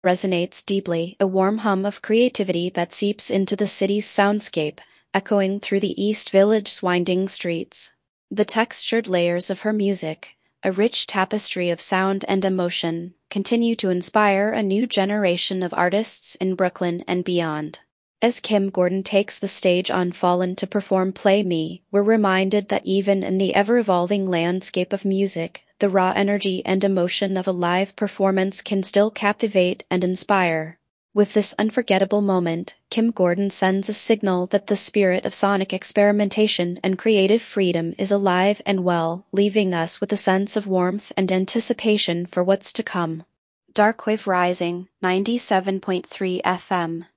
resonates deeply, a warm hum of creativity that seeps into the city's soundscape, echoing through the East Village's winding streets. The textured layers of her music, a rich tapestry of sound and emotion, continue to inspire a new generation of artists in Brooklyn and beyond. As Kim Gordon takes the stage on Fallen to perform Play Me, we're reminded that even in the ever-evolving landscape of music, the raw energy and emotion of a live performance can still captivate and inspire. With this unforgettable moment, Kim Gordon sends a signal that the spirit of sonic experimentation and creative freedom is alive and well, leaving us with a sense of warmth and anticipation for what's to come. Darkwave Rising, 97.3 FM.